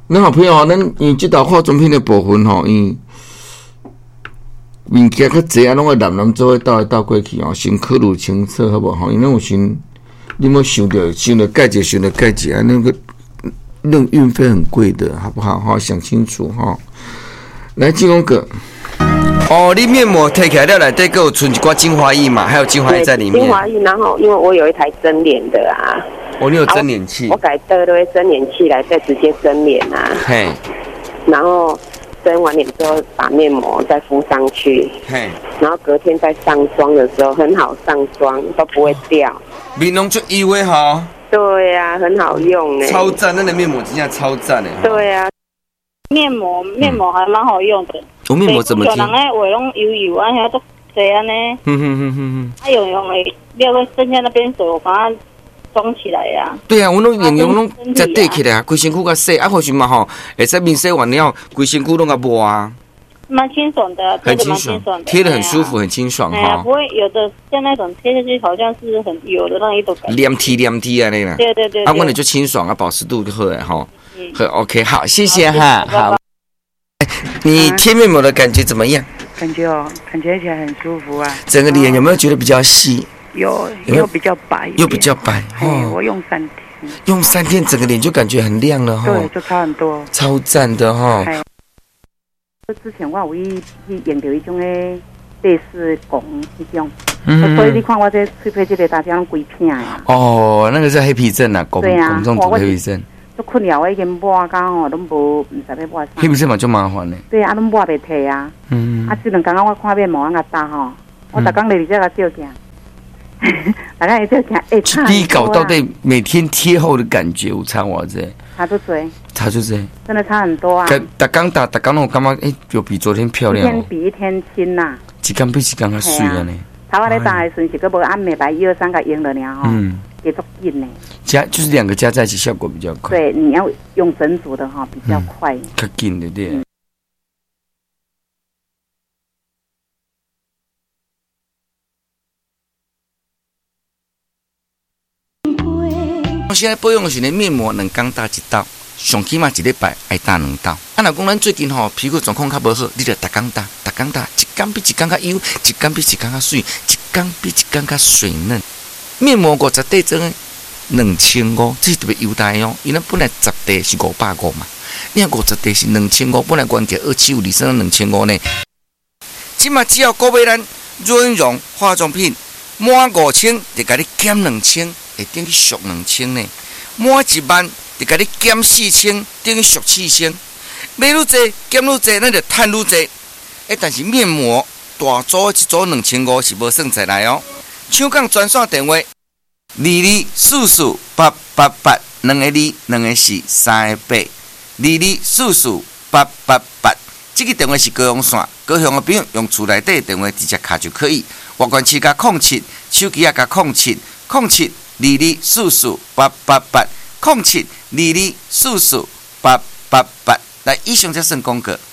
咱好朋友，咱因即道化妆品的部分吼，因物件较济啊，拢会男做倒来倒过去哦，先考虑清楚好无吼？因为有时你莫想着盖一想着盖一啊，那个运费很贵的，好不好？哈，想清楚哈。来，金龙哥。哦，你面膜贴起来了，内底还有存一寡精华液嘛？还有精华液在里面。 精华液，然后因为我有一台蒸脸的啊。 哦，你有蒸脸器？ 我改的都会蒸脸器来，再直接蒸脸啊。 嘿。然后蒸完脸之后，把面膜再敷上去。 嘿。 然后隔天再上妆的时候，很好上妆，都不会掉。 面拢足油的哈。 对呀、啊，很好用呢。 超赞，那的面膜真的超赞的。 对呀、啊。 面膜还蛮好用的。 我面膜怎么听？ 有人诶话拢油油啊，遐都这样呢。用诶，你要剩下那边水，我把它装起来呀。对啊， 我拢用拢才缀起来啊，规身躯较洗，啊或许嘛吼，会使面洗完了，规身躯拢较抹啊。 蛮清爽的， 很清爽，贴得很舒服，很清爽哈。 不会有的像那种贴下去好像是很油的那一种感觉。 黏贴啊那个。 对。 啊，我你就清爽啊，保湿度就好了哈。好 OK， 好，谢谢哈，好。你贴面膜的感觉怎么样？ 感觉起来很舒服啊。 整个脸有没有觉得比较细？ 有比较白， 又比较白。 我用3天。 用3天，整个脸就感觉很亮了哈。 对，就差很多。 超赞的哈。 之前我有去用到一种诶类似汞那种，所以你看我这脆皮这个大家拢规片呀。 哦，那个是黑皮症啊，汞中毒黑皮症。 都困扰我已经抹到吼，拢唔知要抹啥。 黑皮症嘛就麻烦嘞。 对啊，拢抹袂退啊。这2天我看面膜我打吼，我逐天日这个照镜，大家照镜， 第一稿到底每天贴后的感觉有差偌济？差就这， 真的差很多啊！ 逐天打，逐天我感觉就比昨天漂亮。 一天比一天轻呐， 一天比一天较水啊呢。 头我咧打的时阵是佫无按美白1、2、3个用了呢吼，也足紧呢。 就是2个加在一起效果比较快。 对，你要用整组的哈，比较快。 较紧的对。我现在保养的是面膜，2天打1道，上起码1礼拜爱打2道。啊，若讲咱最近皮肤状况较无好，你就逐天打，一天比一天较油，一天比一天较水，一天比一天较水嫩。面膜50块装2500，这是特别优待哦。因为本来10块是550嘛，你看50块是2500，本来原价275，升到2500呢。即马只要购买咱润绒化妆品满5000，就甲你减2000。会等于俗2000呢，满10000就甲你减4000，等于俗4000。买愈济减愈济，咱就赚愈济。但是面膜大组一组2500是无算出来哦。抢讲专线电话22448888，2个2，2个4，3个8，22448888。这个电话是高雄线，高雄的朋友用厝内底电话直接卡就可以。外关市加07，手机也加0722448888，0722448888。来，以上才算广告。